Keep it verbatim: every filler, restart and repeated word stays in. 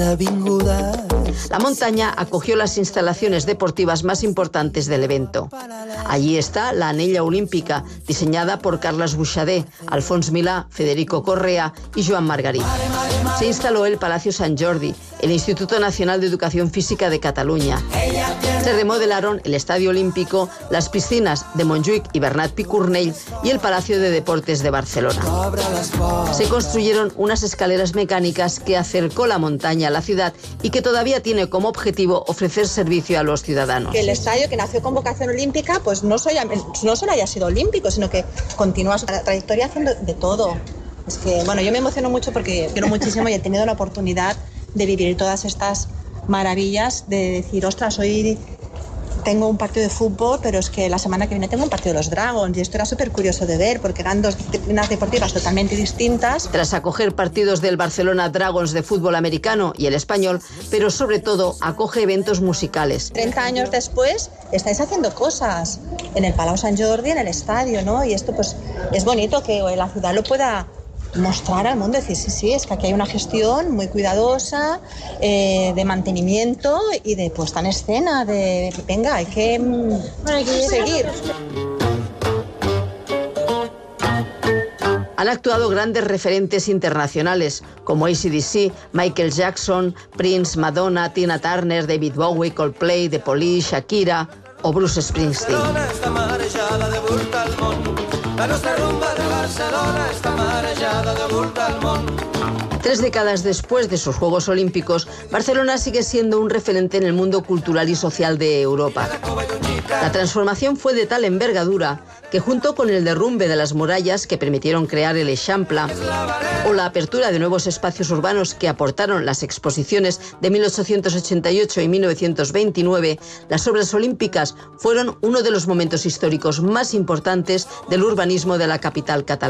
La montaña acogió las instalaciones deportivas más importantes del evento. Allí está la anella olímpica, diseñada por Carles Buxadé, Alfons Milà, Federico Correa y Joan Margarit. Se instaló el Palacio Sant Jordi, el Instituto Nacional de Educación Física de Cataluña. Se remodelaron el Estadio Olímpico, las piscinas de Montjuïc y Bernat Picornell y el Palacio de Deportes de Barcelona. Se construyeron unas escaleras mecánicas que acercó la montaña a la ciudad y que todavía tiene como objetivo ofrecer servicio a los ciudadanos. Que el estadio, que nació con vocación olímpica, pues no, soy, no solo haya sido olímpico, sino que continúa su trayectoria haciendo de todo. Es que, bueno, yo me emociono mucho porque quiero muchísimo y he tenido la oportunidad de vivir todas estas maravillas, de decir, ostras, hoy tengo un partido de fútbol, pero es que la semana que viene tengo un partido de los Dragons, y esto era súper curioso de ver, porque eran dos disciplinas deportivas totalmente distintas. Tras acoger partidos del Barcelona Dragons de fútbol americano y el español, pero sobre todo acoge eventos musicales. treinta años después estáis haciendo cosas en el Palau Sant Jordi, en el estadio, ¿no? Y esto pues es bonito que la ciudad lo pueda mostrar al mundo, decir, sí, sí, es que aquí hay una gestión muy cuidadosa, eh, de mantenimiento y de puesta en escena, de, venga, hay que, bueno, hay que seguir. Han actuado grandes referentes internacionales como A C D C, Michael Jackson, Prince, Madonna, Tina Turner, David Bowie, Coldplay, The Police, Shakira o Bruce Springsteen. La nostra rumba de Barcelona està marejada de volta al món. Tres décadas después de sus Juegos Olímpicos, Barcelona sigue siendo un referente en el mundo cultural y social de Europa. La transformación fue de tal envergadura que, junto con el derrumbe de las murallas que permitieron crear el Eixample o la apertura de nuevos espacios urbanos que aportaron las exposiciones de mil ochocientos ochenta y ocho y mil novecientos veintinueve, las obras olímpicas fueron uno de los momentos históricos más importantes del urbanismo de la capital catalana.